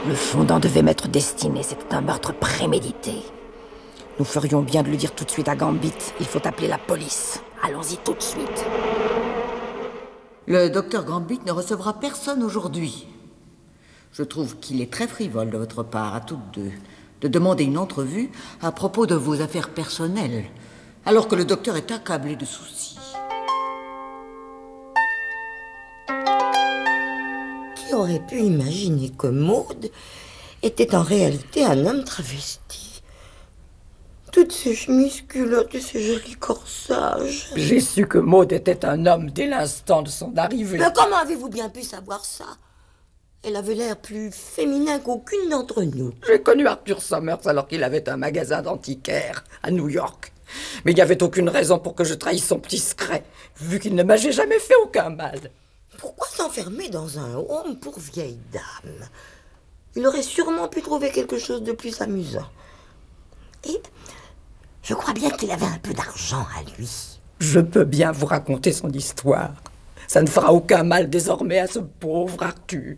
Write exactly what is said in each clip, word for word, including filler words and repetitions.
Le fondant devait m'être destiné, c'était un meurtre prémédité. Nous ferions bien de le dire tout de suite à Gambit. Il faut appeler la police. Allons-y tout de suite. Le docteur Gambit ne recevra personne aujourd'hui. Je trouve qu'il est très frivole de votre part, à toutes deux, de demander une entrevue à propos de vos affaires personnelles, alors que le docteur est accablé de soucis. Qui aurait pu imaginer que Maud était en réalité un homme travesti? Toutes ces chemises culottes et ces jolis corsages. J'ai su que Maud était un homme dès l'instant de son arrivée. Mais comment avez-vous bien pu savoir ça? Elle avait l'air plus féminin qu'aucune d'entre nous. J'ai connu Arthur Somers alors qu'il avait un magasin d'antiquaires à New York. Mais il n'y avait aucune raison pour que je trahisse son petit secret, vu qu'il ne m'avait jamais fait aucun mal. Pourquoi s'enfermer dans un home pour vieilles dames? Il aurait sûrement pu trouver quelque chose de plus amusant. Et je crois bien qu'il avait un peu d'argent à lui. Je peux bien vous raconter son histoire. Ça ne fera aucun mal désormais à ce pauvre Arthur.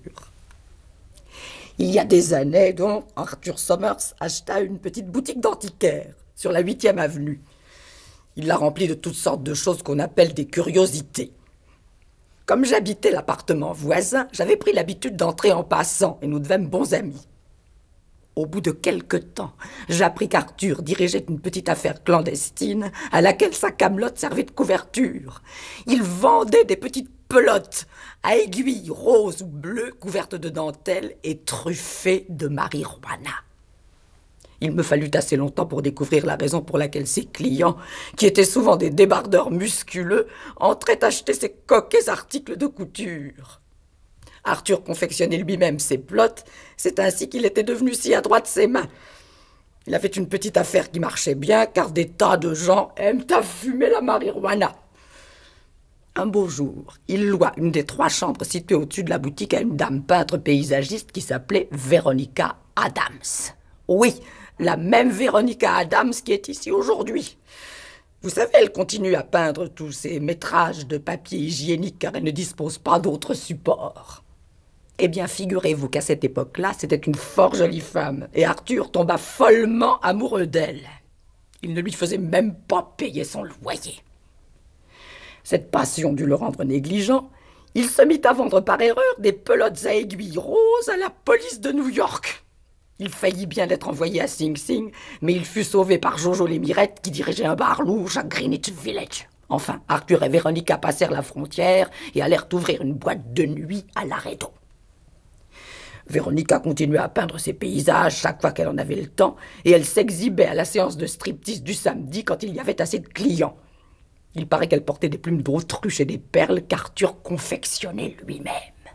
Il y a des années, donc, Arthur Somers acheta une petite boutique d'antiquaires sur la huitième avenue. Il l'a remplie de toutes sortes de choses qu'on appelle des curiosités. Comme j'habitais l'appartement voisin, j'avais pris l'habitude d'entrer en passant et nous devînmes bons amis. Au bout de quelque temps, j'appris qu'Arthur dirigeait une petite affaire clandestine à laquelle sa camelote servait de couverture. Il vendait des petites pelotes à aiguilles roses ou bleues couvertes de dentelle et truffées de marijuana. Il me fallut assez longtemps pour découvrir la raison pour laquelle ses clients, qui étaient souvent des débardeurs musculeux, entraient acheter ces coquets articles de couture. Arthur confectionnait lui-même ses plots, c'est ainsi qu'il était devenu si adroit de ses mains. Il avait une petite affaire qui marchait bien, car des tas de gens aiment à fumer la marijuana. Un beau jour, il loua une des trois chambres situées au-dessus de la boutique à une dame peintre paysagiste qui s'appelait Veronica Adams. Oui, la même Veronica Adams qui est ici aujourd'hui. Vous savez, elle continue à peindre tous ces métrages de papier hygiénique car elle ne dispose pas d'autres supports. Eh bien, figurez-vous qu'à cette époque-là, c'était une fort jolie femme et Arthur tomba follement amoureux d'elle. Il ne lui faisait même pas payer son loyer. Cette passion dut le rendre négligent. Il se mit à vendre par erreur des pelotes à aiguilles roses à la police de New York. Il faillit bien être envoyé à Sing Sing, mais il fut sauvé par Jojo Lemirette qui dirigeait un bar louche à Greenwich Village. Enfin, Arthur et Véronica passèrent la frontière et allèrent ouvrir une boîte de nuit à Laredo. Véronica continuait à peindre ses paysages chaque fois qu'elle en avait le temps et elle s'exhibait à la séance de striptease du samedi quand il y avait assez de clients. Il paraît qu'elle portait des plumes d'autruche et des perles qu'Arthur confectionnait lui-même.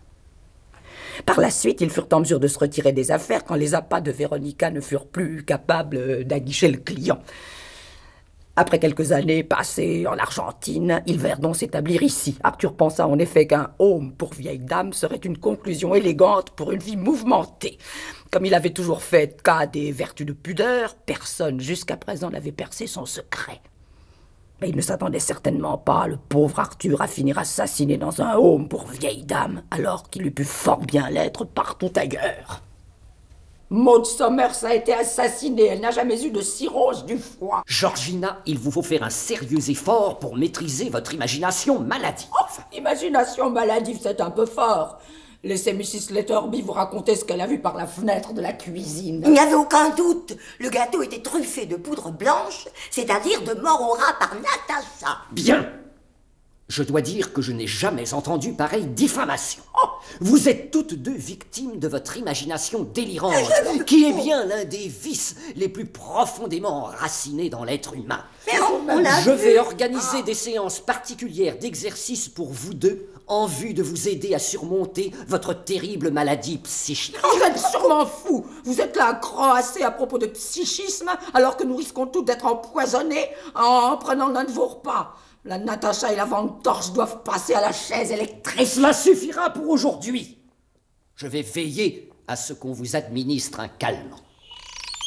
Par la suite, ils furent en mesure de se retirer des affaires quand les appâts de Véronica ne furent plus capables d'aguicher le client. Après quelques années passées en Argentine, ils vinrent donc s'établir ici. Arthur pensa en effet qu'un home pour vieille dame serait une conclusion élégante pour une vie mouvementée. Comme il avait toujours fait cas des vertus de pudeur, personne jusqu'à présent n'avait percé son secret. Mais il ne s'attendait certainement pas, le pauvre Arthur, à finir assassiné dans un home pour vieille dame, alors qu'il eût pu fort bien l'être partout ailleurs. Maud Somers a été assassinée, elle n'a jamais eu de cirrhose du foie. Georgina, il vous faut faire un sérieux effort pour maîtriser votre imagination maladive. Oh, imagination maladive, c'est un peu fort. Laissez missus Letterby vous raconter ce qu'elle a vu par la fenêtre de la cuisine. Il n'y avait aucun doute. Le gâteau était truffé de poudre blanche, c'est-à-dire de mort au rat par Natacha. Bien. Je dois dire que je n'ai jamais entendu pareille diffamation. Oh, vous êtes toutes deux victimes de votre imagination délirante, qui est bien l'un des vices les plus profondément enracinés dans l'être humain. Mais on, on a Je vu... vais organiser des séances particulières d'exercice pour vous deux, en vue de vous aider à surmonter votre terrible maladie psychique. Vous êtes sûrement fou. Vous êtes là à crasser à propos de psychisme, alors que nous risquons tous d'être empoisonnés en prenant l'un de vos repas. La Natacha et la ventorche doivent passer à la chaise électrique. Cela suffira pour aujourd'hui. Je vais veiller à ce qu'on vous administre un calmant.